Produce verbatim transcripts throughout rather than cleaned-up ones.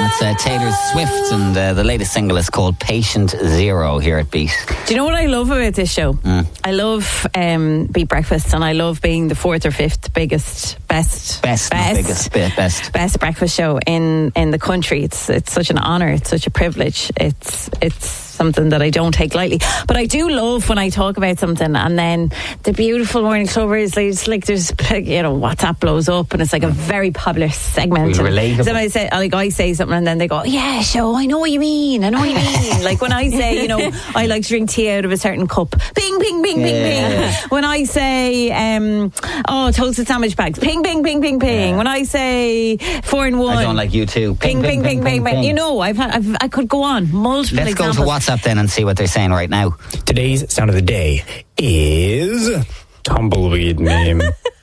That's uh, Taylor Swift, and uh, the latest single is called Patient Zero here at Beat. Do you know what I love about this show? Mm. I love um, Beat Breakfast, and I love being the fourth or fifth biggest, best, Best, not biggest, be- best. best breakfast show in, in the country. It's it's such an honour. It's such a privilege. It's it's something that I don't take lightly. But I do love when I talk about something, and then the beautiful morning clubbers, it's like there's, you know, WhatsApp blows up, and it's like a very popular segment. Relatable. Somebody say, like I say something, and then they go, yeah, show, I know what you mean. I know what you mean. Like when I say, you know, I like to drink tea out of a certain cup. Ping, ping, ping, ping, Yeah. ping. When I say, um, oh, toasted sandwich bags. Ping, ping, ping, ping, ping. Yeah. When I say four and one. I don't like you too. Ping, ping, ping, ping, ping. You know, I've, I've, I could go on. Multiple Let's examples. go to WhatsApp then and see what they're saying right now. Today's sound of the day is tumbleweed meme.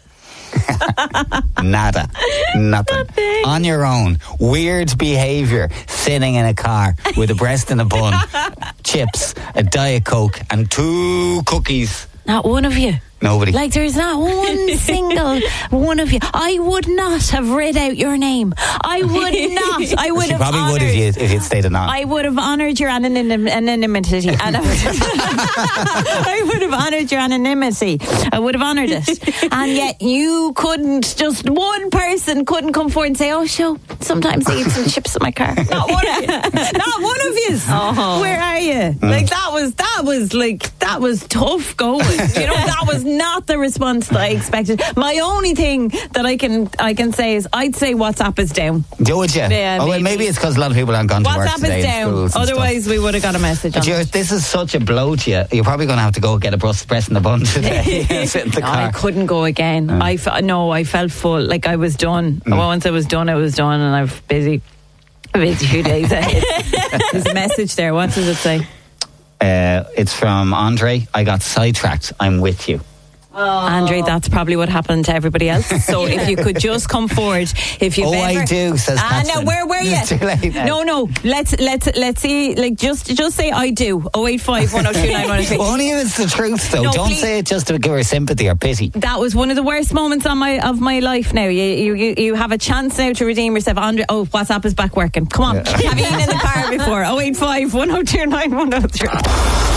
Nada. Nothing. On your own. Weird behaviour. Sitting in a car with a breast in a bun, chips, a Diet Coke, and two cookies. Not one of you. Nobody. Like there's not one single one of you. I would not have read out your name. I would not. I would She have probably honoured, would if you if you'd stayed anonymous. I would have honoured your anonym, anonymity. And I, would have, I would have honoured your anonymity. I would have honoured it. And yet you couldn't, just one person couldn't come forward and say, oh, show, sometimes I eat some chips in my car. Not one of you. Not one of you. Oh. Where are you? Mm. Like that was, that was like, that was tough going. You know, that was not the response that I expected. My only thing that I can I can say is I'd say WhatsApp is down. Do would you? Yeah, oh, well, maybe. maybe it's because a lot of people aren't gone to work WhatsApp today. is down. Otherwise, we would have got a message on You're, it. this is such a blow to you. You're probably going to have to go get a breast, breast in the bun today. Sit in the No, car. I couldn't go again. Mm. I fe- no, I felt full. Like I was done. Mm. Once I was done, I was done, and I've busy, a busy few days ahead. There's a message there. What does it say? Uh, it's from Andre. I got sidetracked. I'm with you. Oh. Andre, that's probably what happened to everybody else. So if you could just come forward, if you've oh, ever, I do. Says ah, Catherine. no, where were you? It's too late now. No, no. Let's let's let's see. Like just just say I do. Oh eight five one oh two nine one oh three. Only if it's the truth, though. No, Don't please. say it just to give her sympathy or pity. That was one of the worst moments on my of my life. Now you you you, you have a chance now to redeem yourself. Andre, oh, WhatsApp is back working. Come on, Yeah. have you been in the car before? Oh eight five one oh two nine one oh three.